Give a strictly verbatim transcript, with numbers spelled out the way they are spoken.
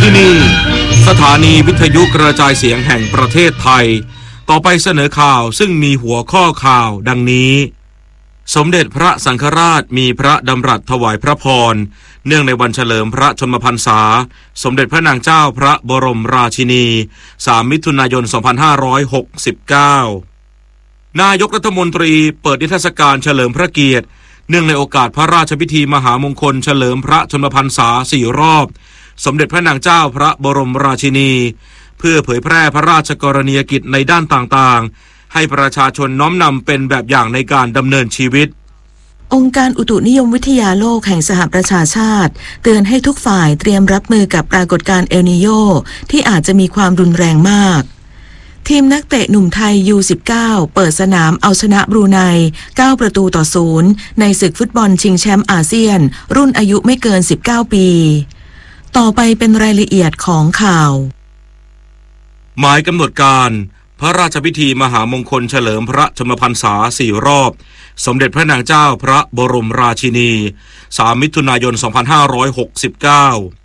ที่นี่สถานีวิทยุกระจายเสียงแห่งประเทศไทยต่อไปเสนอข่าวซึ่งมีหัวข้อข่าวดังนี้สมเด็จพระสังฆราชมีพระดำรัสถวายพระพรเนื่องในวันเฉลิมพระชนมพรรษาสมเด็จพระนางเจ้าพระบรมราชินีสามมิถุนายนสองพันห้าร้อยหกสิบเก้านายกรัฐมนตรีเปิดนิทรรศการเฉลิมพระเกียรติเนื่องในโอกาสพระราชพิธีมหามงคลเฉลิมพระชนมพรรษาสี่รอบสมเด็จพระนางเจ้าพระบรมราชินีเพื่อเผยแพร่พระราชกรณียกิจในด้านต่างๆให้ประชาชนน้อมนำเป็นแบบอย่างในการดำเนินชีวิตองค์การอุตุนิยมวิทยาโลกแห่งสหประชาชาติเตือนให้ทุกฝ่ายเตรียมรับมือกับปรากฏการณ์เอลนีโญที่อาจจะมีความรุนแรงมากทีมนักเตะหนุ่มไทย ยู สิบเก้า เปิดสนามเอาชนะบรูไนเก้าประตูต่อศูนย์ในศึกฟุตบอลชิงแชมป์อาเซียนรุ่นอายุไม่เกินสิบเก้าปีต่อไปเป็นรายละเอียดของข่าวหมายกำหนดการพระราชพิธีมหามงคลเฉลิมพระชนมพรรษาสี่รอบสมเด็จพระนางเจ้าพระบรมราชินีสามมิถุนายนสองพันห้าร้อยหกสิบเก้า